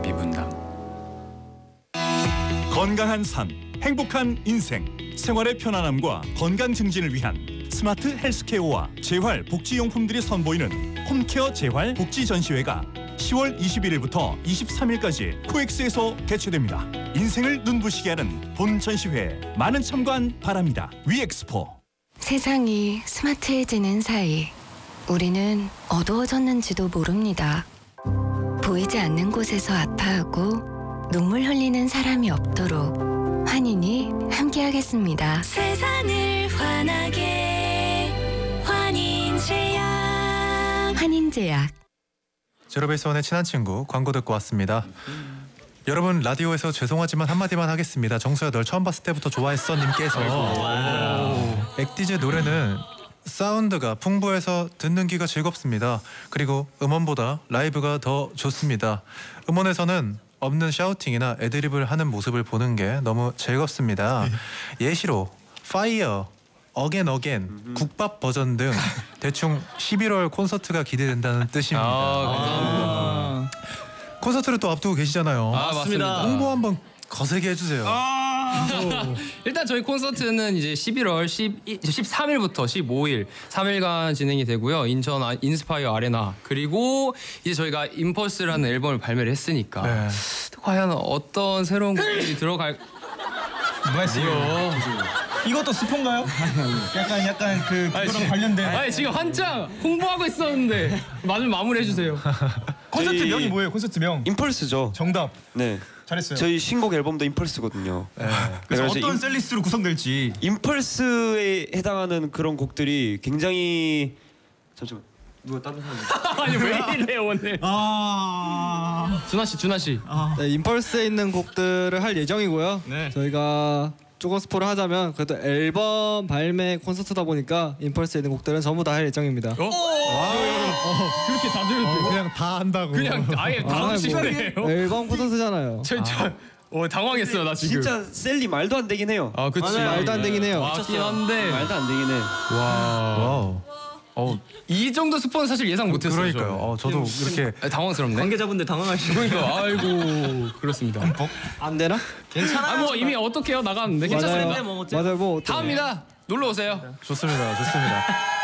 미분당. 건강한 삶, 행복한 인생, 생활의 편안함과 건강 증진을 위한 스마트 헬스케어와 재활 복지용품들이 선보이는 홈케어 재활 복지 전시회가 10월 21일부터 23일까지 코엑스에서 개최됩니다. 인생을 눈부시게 하는 본 전시회에 많은 참관 바랍니다. 위엑스포. 세상이 스마트해지는 사이 우리는 어두워졌는지도 모릅니다. 보이지 않는 곳에서 아파하고 눈물 흘리는 사람이 없도록 환인이 함께하겠습니다. 세상을 환하게 환인제약. 환인제약. 제로베이스원의 친한 친구 광고 듣고 왔습니다. 여러분 라디오에서 죄송하지만 한마디만 하겠습니다. 정수야 널 처음 봤을 때부터 좋아했어 님께서 엑디제 노래는 사운드가 풍부해서 듣는 귀가 즐겁습니다. 그리고 음원보다 라이브가 더 좋습니다. 음원에서는 없는 샤우팅이나 애드립을 하는 모습을 보는 게 너무 즐겁습니다. 예시로 파이어, 어겐, 국밥 버전 등 대충 11월 콘서트가 기대된다는 뜻입니다. 감사합니다. 콘서트를 또 앞두고 계시잖아요. 맞습니다. 홍보 한번 거세게 해주세요. 일단 저희 콘서트는 이제 11월 13일부터 15일 3일간 진행이 되고요. 인천 인스파이어 아레나. 그리고 이제 저희가 임펄스라는 앨범을 발매를 했으니까 네. 과연 어떤 새로운 곡들이 들어갈 뭐 했어요? 이것도 스폰가요? 약간 그거랑 관련된. 아니 지금 한창 홍보하고 있었는데 마무리해 주세요. 콘서트 저희- 명이 뭐예요? 콘서트 명. 임펄스죠. 정답. 네. 잘했어요. 저희 신곡 앨범도 임펄스거든요. 그래서 그래서 어떤 셀리스트로 구성될지. 임펄스에 해당하는 그런 곡들이 굉장히 잠시만. 누가 다른 사람? 아니 왜 이래요 오늘? 준하 씨. 네, 임펄스에 있는 곡들을 할 예정이고요. 네. 저희가 조금 스포를 하자면 그래도 앨범 발매 콘서트다 보니까 임펄스에 있는 곡들은 전부 다 할 예정입니다. 그렇게 다들 그냥 다 한다고. 그냥 아예 다 하시네요. 앨범 콘서트잖아요. 저 당황했어요 나 지금. 진짜 셀리 말도 안 되긴 해요. 아 그치. 맞아요. 말도 안 되긴 해요. 맞긴 한데. 말도 안 되긴 해. 와우. 이 정도 스포는 사실 예상 못했어요. 그러니까요. 저도 이렇게 당황스럽네. 관계자분들 당황하시고. 그러니까 아이고 그렇습니다. 안 되나? 아 뭐 이미 어떻게요 나갔는데 괜찮습니다. 맞아요. 뭐 다음입니다. 놀러 오세요. 좋습니다.